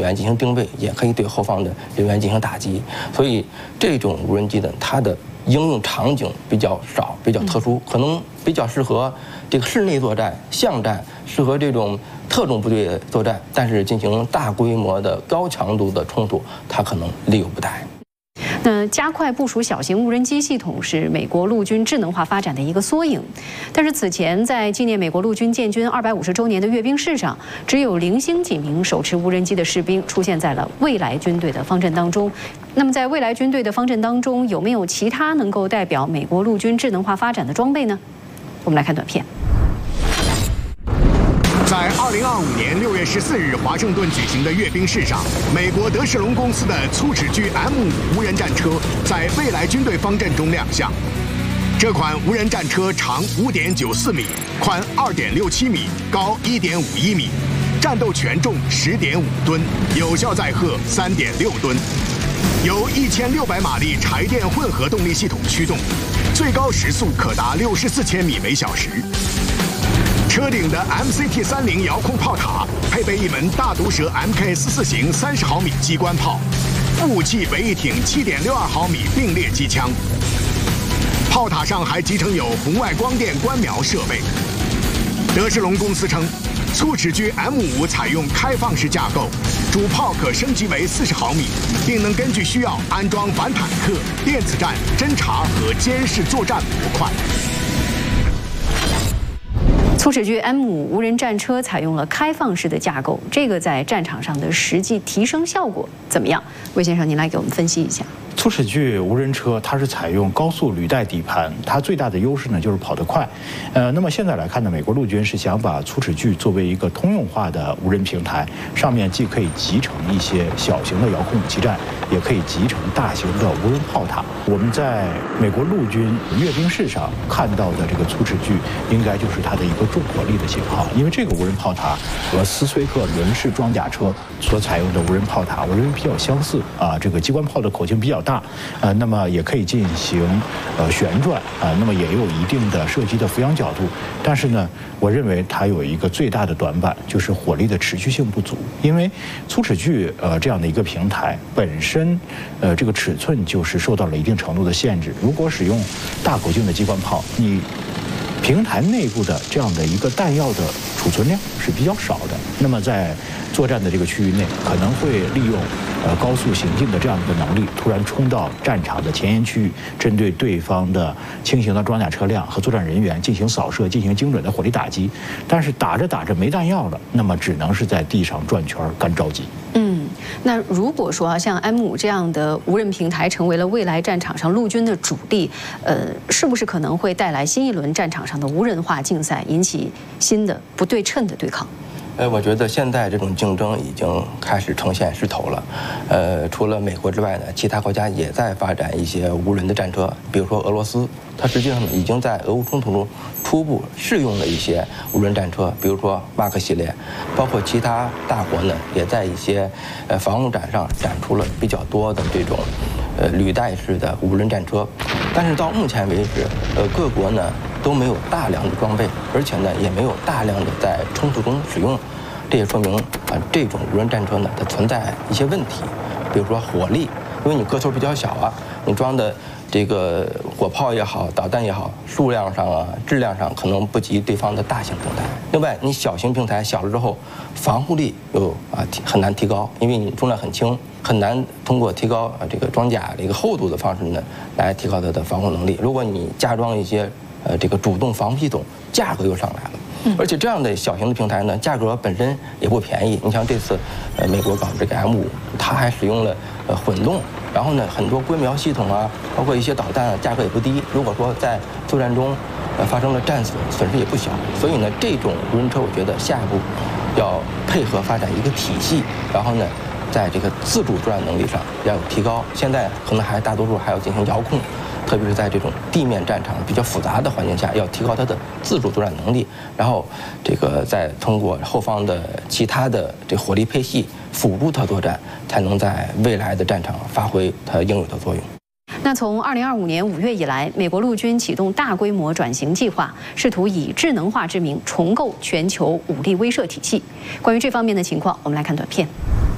员进行定位，也可以对后方的人员进行打击。所以这种无人机呢，它的应用场景比较少，比较特殊，可能比较适合这个室内作战、巷战，适合这种特种部队作战，但是进行大规模的高强度的冲突，它可能力有不逮。 那加快部署小型无人机系统是美国陆军智能化发展的一个缩影，但是此前在纪念美国陆军建军250周年的阅兵式上，只有零星几名手持无人机的士兵出现在了未来军队的方阵当中。那么在未来军队的方阵当中，有没有其他能够代表美国陆军智能化发展的装备呢？我们来看短片。 在2025年6月14日华盛顿举行的阅兵式上，美国德士隆公司的粗齿巨 M5无人战车在未来军队方阵中亮相。这款无人战车长5.94米，宽2.67米，高1.51米，战斗权重10.5吨，有效载荷3.6吨，由1600马力柴电混合动力系统驱动，最高时速可达64千米每小时。车顶的 MCT-30遥控炮塔配备一门大毒蛇 MK44型30毫米机关炮，副武器为一挺7.62毫米并列机枪。炮塔上还集成有红外光电观瞄设备。德士隆公司称，粗齿巨 M5采用开放式架构，主炮可升级为40毫米，并能根据需要安装反坦克、电子战、侦察和监视作战模块。 粗齿巨 M5无人战车采用了开放式的架构，这个在战场上的实际提升效果怎么样？魏先生，您来给我们分析一下。 粗齿巨无人车它是采用高速履带底盘，它最大的优势呢就是跑得快。那么现在来看呢，美国陆军是想把粗齿巨作为一个通用化的无人平台，上面既可以集成一些小型的遥控武器站，也可以集成大型的无人炮塔。我们在美国陆军阅兵式上看到的这个粗齿巨，应该就是它的一个重火力的型号，因为这个无人炮塔和斯崔克轮式装甲车所采用的无人炮塔，我认为比较相似啊。这个机关炮的口径比较大，那么也可以进行旋转啊，那么也有一定的射击的俯仰角度，但是呢，我认为它有一个最大的短板，就是火力的持续性不足。因为粗齿巨这样的一个平台本身这个尺寸就是受到了一定程度的限制。如果使用大口径的机关炮，你平台内部的这样的一个弹药的储存量是比较少的，那么在作战的这个区域内，可能会利用高速行进的这样一个能力，突然冲到战场的前沿区域，针对对方的轻型的装甲车辆和作战人员进行扫射，进行精准的火力打击。但是打着打着没弹药了，那么只能是在地上转圈干着急。 那如果说像 M5这样的无人平台成为了未来战场上陆军的主力，是不是可能会带来新一轮战场上的无人化竞赛，引起新的不对称的对抗？ 我觉得现在这种竞争已经开始呈现势头了。除了美国之外呢，其他国家也在发展一些无人的战车，比如说俄罗斯，它实际上已经在俄乌冲突中初步试用了一些无人战车，比如说巴克系列，包括其他大国呢，也在一些防务展上展出了比较多的这种履带式的无人战车。但是到目前为止，各国呢都没有大量的装备，而且呢也没有大量的在冲突中使用。这也说明这种无人战车呢，它存在一些问题，比如说火力，因为你个头比较小啊，你装的这个火炮也好，导弹也好，数量上啊、质量上可能不及对方的大型平台。另外，你小型平台小了之后，防护力又很难提高，因为你重量很轻，很难通过提高这个装甲的一个厚度的方式呢，来提高它的防护能力。如果你加装一些这个主动防护系统，价格又上来了。而且这样的小型的平台呢，价格本身也不便宜。你像这次，美国搞的这个 M5，它还使用了混动，然后呢，很多观瞄系统啊，包括一些导弹啊，价格也不低。如果说在作战中发生了战损，损失也不小。所以呢，这种无人车，我觉得下一步要配合发展一个体系，然后呢，在这个自主作战能力上要有提高。现在可能大多数还要进行遥控。特别是在这种地面战场比较复杂的环境下，要提高它的自主作战能力，然后这个再通过后方的其他的这火力配系辅助它作战，才能在未来的战场发挥它应有的作用。 那从2025年5月以来，美国陆军启动大规模转型计划，试图以智能化之名重构全球武力威慑体系。关于这方面的情况，我们来看短片。